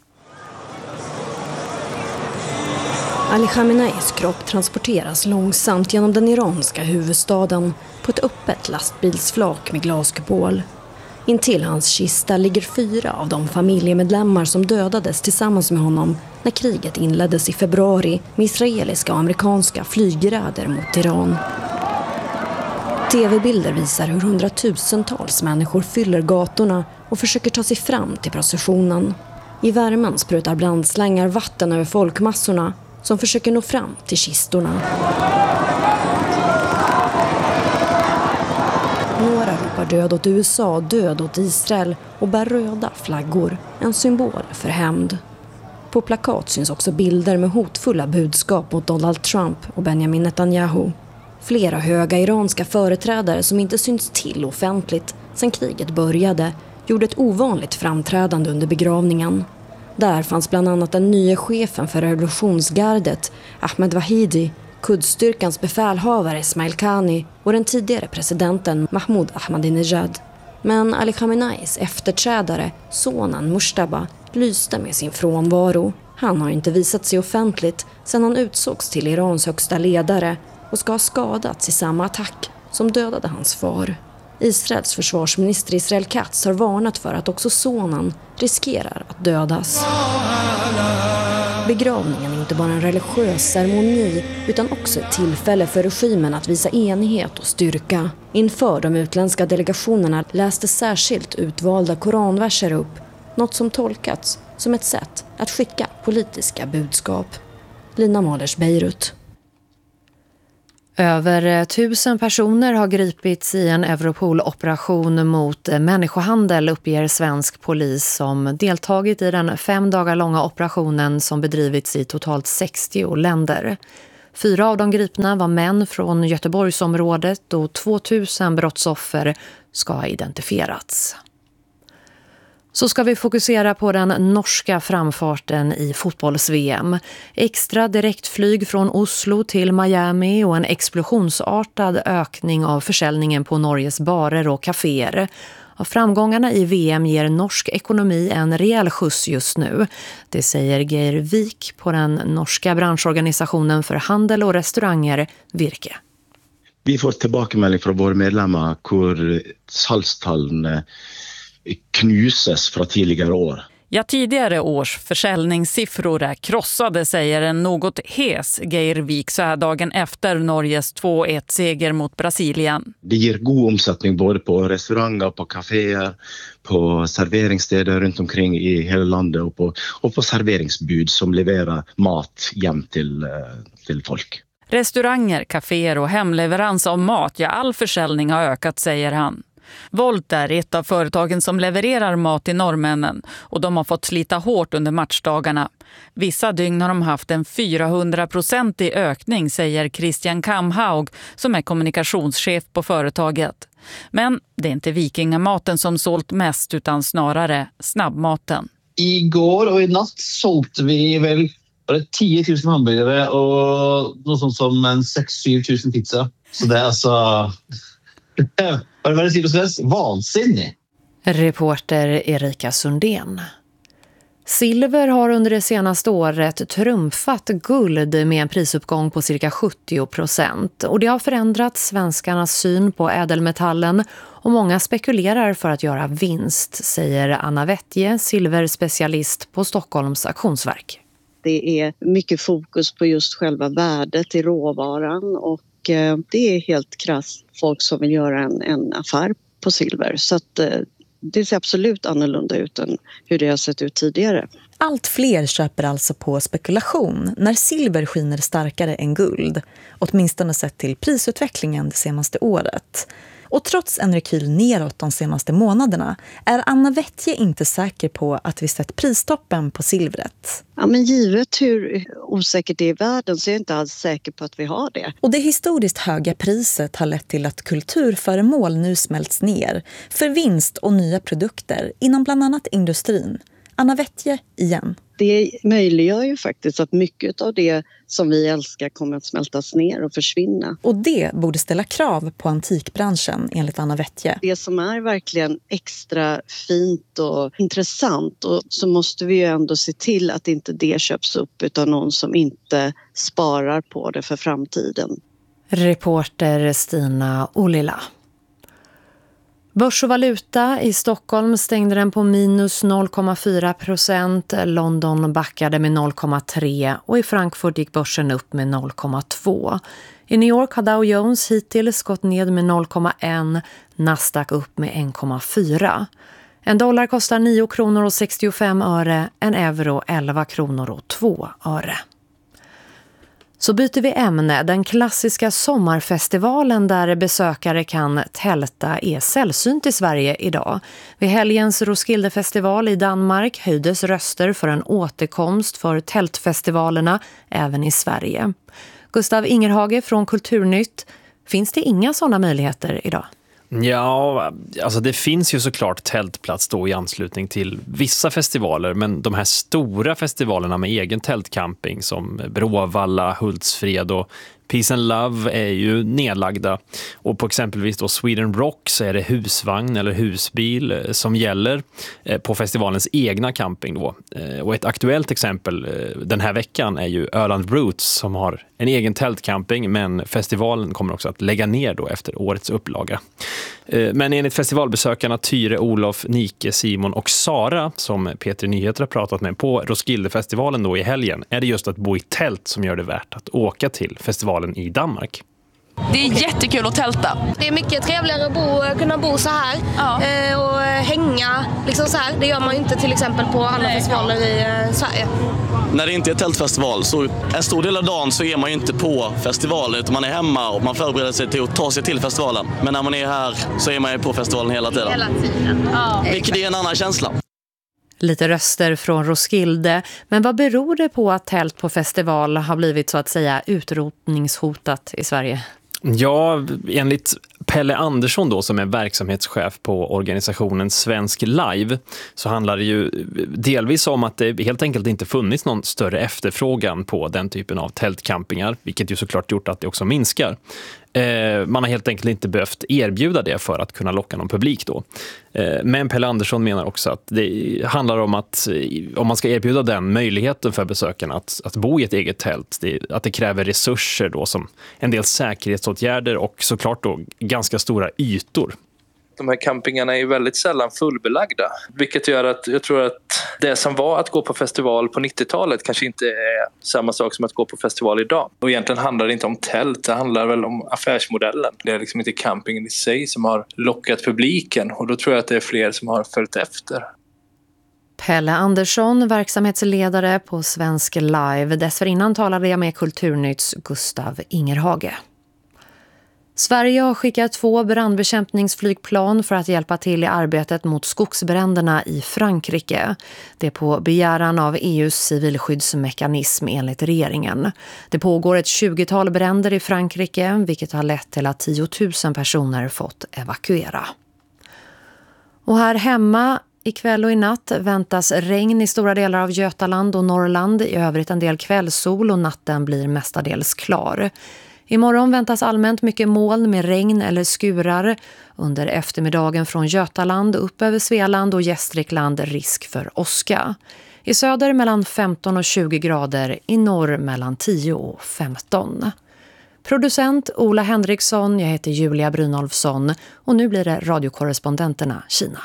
Ali Khameneis kropp transporteras långsamt genom den iranska huvudstaden på ett öppet lastbilsflak med glaskupol. Intill hans kista ligger fyra av de familjemedlemmar som dödades tillsammans med honom när kriget inleddes i februari med israeliska och amerikanska flygräder mot Iran. T V-bilder visar hur hundratusentals människor fyller gatorna och försöker ta sig fram till processionen. I värmen sprutar brandslangar vatten över folkmassorna som försöker nå fram till kistorna. Några ropar död åt U S A, död åt Israel och bär röda flaggor, en symbol för hämnd. På plakat syns också bilder med hotfulla budskap mot Donald Trump och Benjamin Netanyahu. Flera höga iranska företrädare som inte syns till offentligt sedan kriget började gjorde ett ovanligt framträdande under begravningen. Där fanns bland annat den nya chefen för revolutionsgardet, Ahmed Wahidi, kurdstyrkans befälhavare Ismail Khani och den tidigare presidenten Mahmoud Ahmadinejad. Men Ali Khameneis efterträdare, sonen Mushtaba, lyste med sin frånvaro. Han har inte visat sig offentligt sedan han utsågs till Irans högsta ledare och ska ha skadats i samma attack som dödade hans far. Israels försvarsminister Israel Katz har varnat för att också sonen riskerar att dödas. Begravningen är inte bara en religiös ceremoni utan också ett tillfälle för regimen att visa enighet och styrka. Inför de utländska delegationerna läste särskilt utvalda koranverser upp, något som tolkats som ett sätt att skicka politiska budskap. Lina Malers, Beirut. Över tusen personer har gripits i en Europol-operation mot människohandel, uppger svensk polis, som deltagit i den fem dagar långa operationen som bedrivits i totalt sextio länder. Fyra av de gripna var män från Göteborgsområdet och tvåtusen brottsoffer ska ha identifierats. Så ska vi fokusera på den norska framfarten i fotbolls-V M. Extra direktflyg från Oslo till Miami och en explosionsartad ökning av försäljningen på Norges barer och kaféer. Framgångarna i V M ger norsk ekonomi en rejäl skjuts just nu. Det säger Geir Vik på den norska branschorganisationen för handel och restauranger, Virke. Vi får tilbakemelding fra våre medlemmer hvor salgstallene knuses fra tidigare år. Ja, tidigare års försäljningssiffror är krossade, säger en något hes Geir Vik så här dagen efter Norges två ett-seger mot Brasilien. Det ger god omsättning både på restauranger, på kaféer, på serveringssteder runt omkring i hela landet och på, och på serveringsbud som levererar mat hem till, till folk. Restauranger, kaféer och hemleverans av mat, ja, all försäljning har ökat, säger han. Volt är ett av företagen som levererar mat till norrmännen och de har fått slita hårt under matchdagarna. Vissa dygn har de haft en fyrahundraprocentig ökning, säger Christian Kamhaug som är kommunikationschef på företaget. Men det är inte vikingamaten som sålt mest utan snarare snabbmaten. Igår och i natt sålde vi väl tio tusen hamburgare och något sånt som en sex till sju tusen pizza. Så det är alltså... Vad det säger, vansinnig. Reporter Erika Sundén. Silver har under det senaste året trumfat guld med en prisuppgång på cirka sjuttio procent. Och det har förändrat svenskarnas syn på ädelmetallen och många spekulerar för att göra vinst, säger Anna Wettje, silverspecialist på Stockholms auktionsverk. Det är mycket fokus på just själva värdet i råvaran och det är helt krasst folk som vill göra en, en affär på silver. Så att det ser absolut annorlunda ut än hur det har sett ut tidigare. Allt fler köper alltså på spekulation när silver skiner starkare än guld. Åtminstone sett till prisutvecklingen det senaste året. Och trots en rekyl neråt de senaste månaderna är Anna Wettje inte säker på att vi sett pristoppen på silvret. Ja, men givet hur osäkert det är i världen så är jag inte alls säker på att vi har det. Och det historiskt höga priset har lett till att kulturföremål nu smälts ner för vinst och nya produkter inom bland annat industrin. Anna Wettje igen. Det möjliggör ju faktiskt att mycket av det som vi älskar kommer att smältas ner och försvinna. Och det borde ställa krav på antikbranschen enligt Anna Wettje. Det som är verkligen extra fint och intressant och så måste vi ju ändå se till att inte det köps upp utan någon som inte sparar på det för framtiden. Reporter Stina Olila. Börs och valuta i Stockholm stängde den på minus noll komma fyra procent, London backade med noll komma tre och i Frankfurt gick börsen upp med noll komma två. I New York har Dow Jones hittills gått ned med noll komma ett, Nasdaq upp med en komma fyra. En dollar kostar nio kronor och sextiofem öre, en euro elva kronor och två öre. Så byter vi ämne. Den klassiska sommarfestivalen där besökare kan tälta är sällsynt i Sverige idag. Vid helgens Roskildefestival i Danmark höjdes röster för en återkomst för tältfestivalerna även i Sverige. Gustav Ingerhage från Kulturnytt. Finns det inga sådana möjligheter idag? Ja, alltså det finns ju såklart tältplats då i anslutning till vissa festivaler, men de här stora festivalerna med egen tältcamping som Bråvalla, Hultsfred och Peace and Love är ju nedlagda. Och på exempelvis då Sweden Rock så är det husvagn eller husbil som gäller på festivalens egna camping då. Och ett aktuellt exempel den här veckan är ju Öland Roots som har en egen tältcamping, men festivalen kommer också att lägga ner då efter årets upplaga. Men enligt festivalbesökarna Tyre, Olof, Nike, Simon och Sara, som Peter Nyheter har pratat med på Roskildefestivalen då i helgen, är det just att bo i tält som gör det värt att åka till festivalen i Danmark. Det är jättekul att tälta. Det är mycket trevligare att bo, kunna bo så här ja. och hänga liksom så här. Det gör man ju inte till exempel på andra Nej. festivaler i Sverige. När det inte är tältfestival så en stor del av dagen så är man ju inte på festivalen utan man är hemma och man förbereder sig till att ta sig till festivalen. Men när man är här så är man ju på festivalen hela tiden. Hela tiden. Ja. Vilket är en annan känsla. Lite röster från Roskilde, men vad beror det på att tält på festival har blivit så att säga utrotningshotat i Sverige? Ja, enligt Pelle Andersson då, som är verksamhetschef på organisationen Svensk Live, så handlar det ju delvis om att det helt enkelt inte funnits någon större efterfrågan på den typen av tältcampingar, vilket ju såklart gjort att det också minskar. Eh, man har helt enkelt inte behövt erbjuda det för att kunna locka någon publik då. Eh, men Pelle Andersson menar också att det handlar om att om man ska erbjuda den möjligheten för besökarna att, att bo i ett eget tält, det, att det kräver resurser då, som en del säkerhetsåtgärder och såklart då ganska stora ytor. De här campingarna är väldigt sällan fullbelagda, vilket gör att jag tror att det som var att gå på festival på nittiotalet kanske inte är samma sak som att gå på festival idag. Och egentligen handlar det inte om tält, det handlar väl om affärsmodellen. Det är liksom inte campingen i sig som har lockat publiken, och då tror jag att det är fler som har följt efter. Pelle Andersson, verksamhetsledare på Svensk Live. Dessförinnan talade jag med Kulturnytts Gustav Ingerhage. Sverige har skickat två brandbekämpningsflygplan för att hjälpa till i arbetet mot skogsbränderna i Frankrike. Det är på begäran av E U:s civilskyddsmekanism enligt regeringen. Det pågår ett tjugotal bränder i Frankrike, vilket har lett till att tiotusen personer fått evakuera. Och här hemma ikväll och i natt väntas regn i stora delar av Götaland och Norrland. I övrigt en del kvällssol och natten blir mestadels klar. Imorgon väntas allmänt mycket moln med regn eller skurar. Under eftermiddagen från Götaland upp över Svealand och Gästrikland risk för åska. I söder mellan femton och tjugo grader, i norr mellan tio och femton. Producent Ola Henriksson, jag heter Julia Brynolfsson och nu blir det radiokorrespondenterna Kina.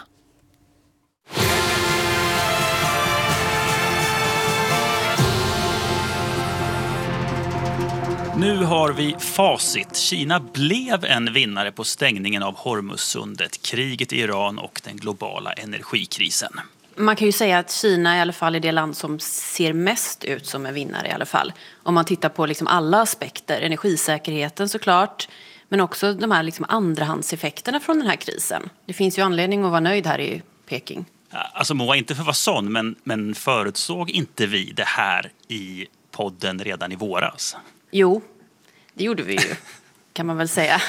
Nu har vi facit. Kina blev en vinnare på stängningen av Hormuzsundet, kriget i Iran och den globala energikrisen. Man kan ju säga att Kina i alla fall är det land som ser mest ut som en vinnare i alla fall. Om man tittar på liksom alla aspekter, energisäkerheten såklart, men också de här liksom andrahandseffekterna från den här krisen. Det finns ju anledning att vara nöjd här i Peking. Alltså Moa, inte för att vara sån, men, men förutsåg inte vi det här i podden redan i våras? Jo, det gjorde vi ju, kan man väl säga.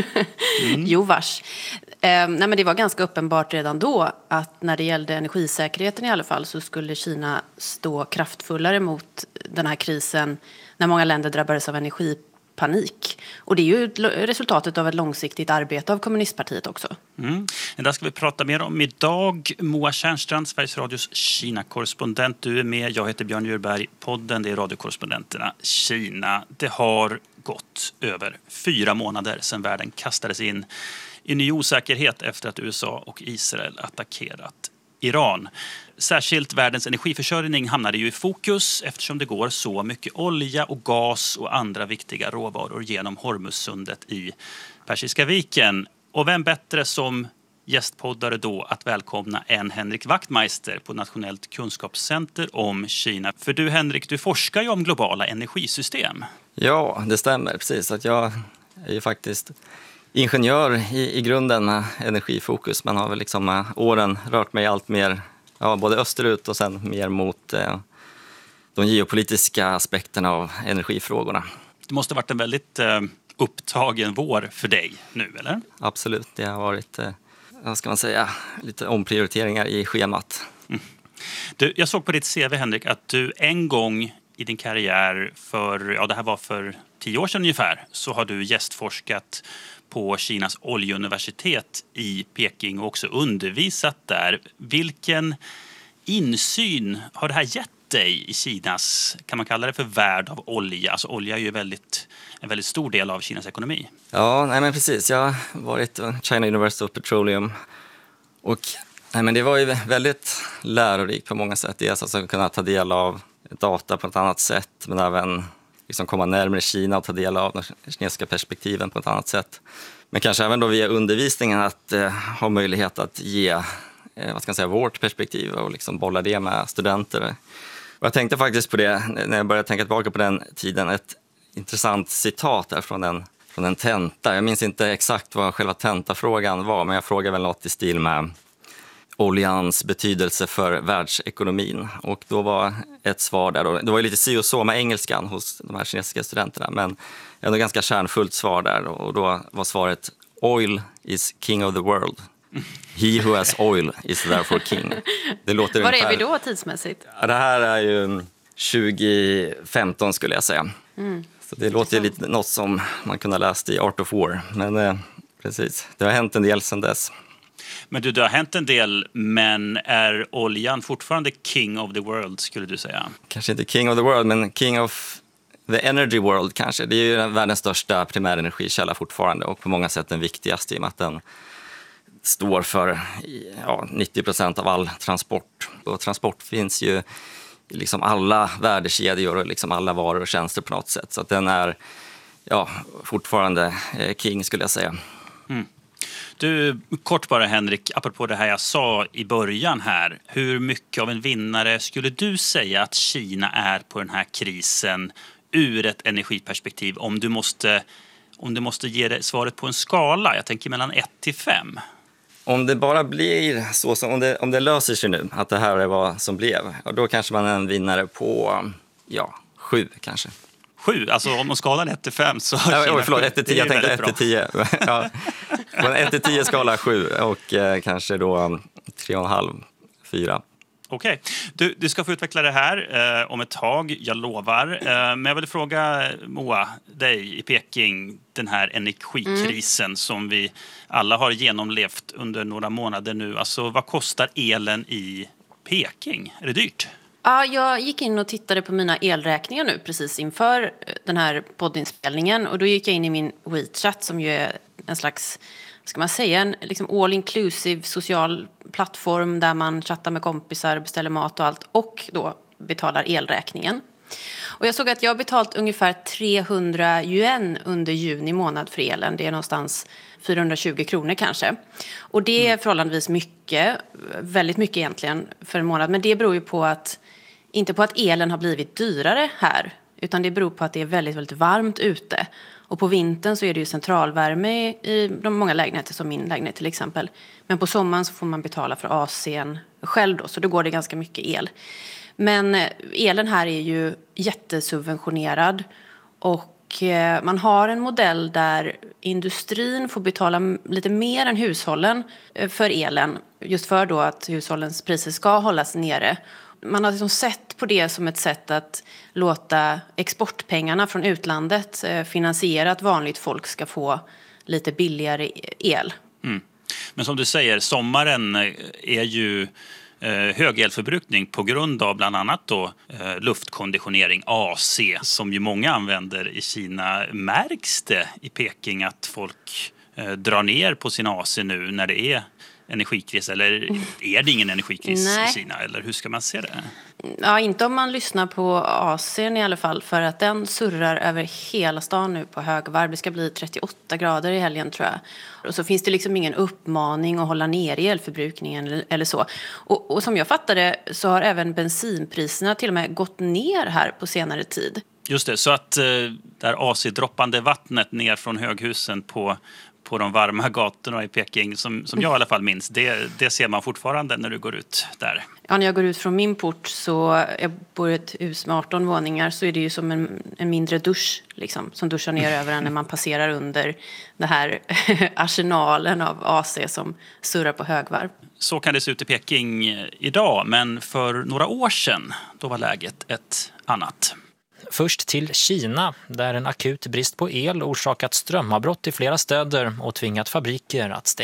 Mm. Jo, vars. Eh, nej, men det var ganska uppenbart redan då att när det gällde energisäkerheten i alla fall så skulle Kina stå kraftfullare mot den här krisen när många länder drabbades av energipanik. Och det är ju resultatet av ett långsiktigt arbete av kommunistpartiet också. Mm. Det där ska vi prata mer om idag. Moa Tjärnstrand, Sveriges Radios Kina-korrespondent. Du är med. Jag heter Björn Djurberg. Podden, det är radiokorrespondenterna Kina. Det har gått över fyra månader sedan världen kastades in i ny osäkerhet efter att U S A och Israel attackerat Iran. Särskilt världens energiförsörjning hamnade ju i fokus eftersom det går så mycket olja och gas och andra viktiga råvaror genom Hormuzsundet i Persiska viken. Och vem bättre som gästpoddare då att välkomna än Henrik Wachtmeister på Nationellt kunskapscenter om Kina. För du Henrik, du forskar ju om globala energisystem. Ja, det stämmer precis. Att jag är ju faktiskt ingenjör i, i grunden, energifokus, men har väl liksom med åren rört mig allt mer, ja, både österut och sen mer mot eh, de geopolitiska aspekterna av energifrågorna. Det måste ha varit en väldigt eh, upptagen vår för dig nu, eller? Absolut, det har varit, eh, vad ska man säga, lite omprioriteringar i schemat. Mm. Du, jag såg på ditt C V, Henrik, att du en gång i din karriär för, ja det här var för tio år sedan ungefär, så har du gästforskat på Kinas oljeuniversitet i Peking och också undervisat där. Vilken insyn har det här gett dig i Kinas, kan man kalla det för värld av olja? Alltså olja är ju väldigt, en väldigt stor del av Kinas ekonomi. Ja, nej men precis. Jag har varit på China University of Petroleum och nej men det var ju väldigt lärorikt på många sätt. Dels alltså att kunna ta del av data på ett annat sätt, men även liksom komma närmare Kina och ta del av de kinesiska perspektiven på ett annat sätt. Men kanske även då via undervisningen att eh, ha möjlighet att ge eh, vad ska jag säga, vårt perspektiv och liksom bolla det med studenter. Och jag tänkte faktiskt på det när jag började tänka tillbaka på den tiden. Ett intressant citat där från en, från en tenta. Jag minns inte exakt vad själva tentafrågan var, men jag frågade väl något i stil med oljans betydelse för världsekonomin. Och då var ett svar där, då, det var ju lite si och så med engelskan hos de här kinesiska studenterna, men ändå ganska kärnfullt svar där. Och då var svaret: oil is king of the world. He who has oil is therefore king. Det låter Var ungefär... är vi då tidsmässigt? Ja, det här är ju tjugo femton skulle jag säga. Mm. Så det låter ju lite något som man kunde ha läst i Art of War. Men eh, precis, det har hänt en del sedan dess. Men du, det har hänt en del, men är oljan fortfarande king of the world, skulle du säga? Kanske inte king of the world, men king of the energy world kanske. Det är ju världens största primärenergikälla fortfarande och på många sätt den viktigaste i och med att den står för ja, nittio procent av all transport. Och transport finns ju i liksom alla värdekedjor och liksom alla varor och tjänster på något sätt. Så att den är ja, fortfarande king skulle jag säga. Mm. Du, kort bara Henrik, apropå det här jag sa i början här. Hur mycket av en vinnare skulle du säga att Kina är på den här krisen ur ett energiperspektiv? Om du måste, om du måste ge det svaret på en skala, jag tänker mellan ett till fem. Om det bara blir så, som, om, det, om det löser sig nu, att det här är vad som blev, då kanske man är en vinnare på ja, sju kanske. Sju? Alltså om skalan är ett till fem så... Ja, oj, förlåt, ett till tio. Jag tänkte ett till tio. Ja, på en ett till tio skala sju och eh, kanske då tre och en halv, fyra. Okej. Du, du ska få utveckla det här eh, om ett tag, jag lovar. Eh, men jag vill fråga Moa, dig i Peking, den här energikrisen mm. som vi alla har genomlevt under några månader nu. Alltså vad kostar elen i Peking? Är det dyrt? Ja, jag gick in och tittade på mina elräkningar nu precis inför den här poddinspelningen. Och då gick jag in i min WeChat som ju är en slags, ska man säga, en liksom all inclusive social plattform där man chattar med kompisar, beställer mat och allt och då betalar elräkningen. Och jag såg att jag har betalt ungefär trehundra yuan under juni månad för elen. Det är någonstans fyrahundratjugo kronor kanske. Och det är förhållandevis mycket, väldigt mycket egentligen för en månad. Men det beror ju på att, inte på att elen har blivit dyrare här, utan det beror på att det är väldigt, väldigt varmt ute. Och på vintern så är det ju centralvärme i de många lägenheter, som min lägenhet till exempel. Men på sommaren så får man betala för A C:n själv då, så då går det ganska mycket el. Men elen här är ju jättesubventionerad och man har en modell där industrin får betala lite mer än hushållen för elen, just för då att hushållens priser ska hållas nere. Man har liksom sett på det som ett sätt att låta exportpengarna från utlandet finansiera att vanligt folk ska få lite billigare el. Mm. Men som du säger, sommaren är ju hög elförbrukning på grund av bland annat då luftkonditionering, A C, som ju många använder i Kina. Märks det i Peking att folk drar ner på sin A C nu när det är energikris, eller är det ingen energikris Nej. i Kina, eller hur ska man se det? Ja, inte om man lyssnar på A C:n i alla fall, för att den surrar över hela stan nu på högvarv. Det ska bli trettioåtta grader i helgen tror jag. Och så finns det liksom ingen uppmaning att hålla ner elförbrukningen eller, eller så. Och, och som jag fattade så har även bensinpriserna till och med gått ner här på senare tid. Just det, så att eh, det här A C-droppande vattnet ner från höghusen på på de varma gatorna i Peking, som, som jag i alla fall minns, det, det ser man fortfarande när du går ut där. Ja, när jag går ut från min port, så jag bor i ett hus med arton våningar, så är det ju som en, en mindre dusch liksom, som duschar ner över en när man passerar under den här arsenalen av A C som surrar på högvarv. Så kan det se ut i Peking idag, men för några år sedan då var läget ett annat. Först till Kina, där en akut brist på el orsakat strömavbrott i flera städer och tvingat fabriker att stänga.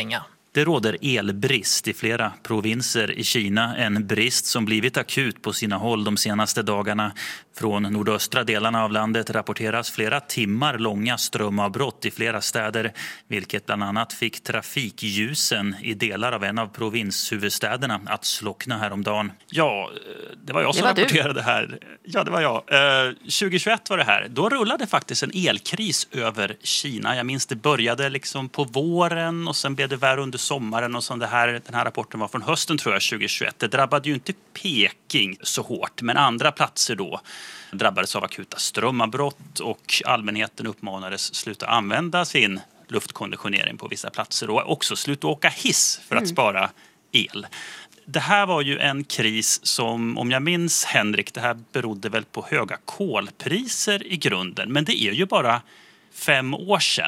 Det råder elbrist i flera provinser i Kina, en brist som blivit akut på sina håll de senaste dagarna. Från nordöstra delarna av landet rapporteras flera timmar långa strömavbrott i flera städer, vilket bland annat fick trafikljusen i delar av en av provinshuvudstäderna att slockna häromdagen. Ja, det var jag som det var rapporterade du. här. Ja, det var jag. Eh, tjugohundratjugoett var det här. Då rullade faktiskt en elkris över Kina. Jag minns det började liksom på våren och sen blev det värre under sommaren och så det här, den här rapporten var från hösten tror jag tjugohundratjugoett. Det drabbade ju inte Peking så hårt, men andra platser då drabbades av akuta strömavbrott och allmänheten uppmanades sluta använda sin luftkonditionering på vissa platser och också sluta åka hiss för att Mm. spara el. Det här var ju en kris som, om jag minns Henrik, det här berodde väl på höga kolpriser i grunden, men det är ju bara fem år sedan.